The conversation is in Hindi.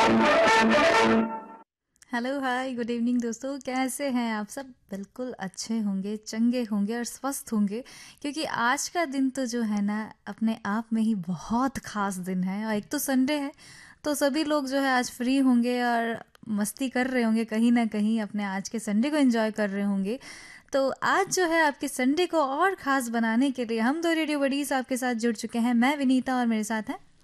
हेलो हाय गुड इवनिंग दोस्तों, कैसे हैं आप सब? बिल्कुल अच्छे होंगे, चंगे होंगे और स्वस्थ होंगे, क्योंकि आज का दिन तो जो है ना अपने आप में ही बहुत खास दिन है। और एक तो संडे है, तो सभी लोग जो है आज फ्री होंगे और मस्ती कर रहे होंगे, कहीं ना कहीं अपने आज के संडे को एंजॉय कर रहे होंगे। तो आज जो है आपके संडे को और ख़ास बनाने के लिए हम दो रेडियो बडीज आपके साथ जुड़ चुके हैं। मैं विनीता और मेरे साथ हैं